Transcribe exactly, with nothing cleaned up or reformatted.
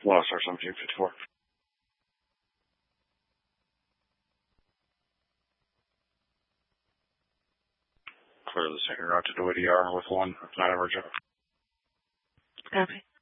Lost our seventeen fifty-four. Clear the second route to D O E D R with one, not emergent. Okay.